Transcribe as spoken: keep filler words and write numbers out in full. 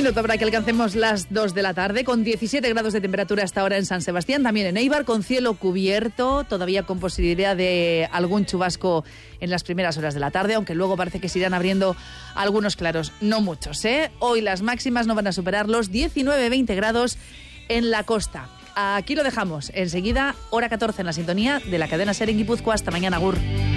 minuto para que alcancemos las dos de la tarde, con diecisiete grados de temperatura hasta ahora en San Sebastián, también en Eibar, con cielo cubierto, todavía con posibilidad de algún chubasco en las primeras horas de la tarde, aunque luego parece que se irán abriendo algunos claros, no muchos, ¿eh? Hoy las máximas no van a superar los diecinueve veinte grados en la costa. Aquí lo dejamos. Enseguida, hora catorce en la sintonía de la cadena SER en Guipúzcoa. Hasta mañana, agur.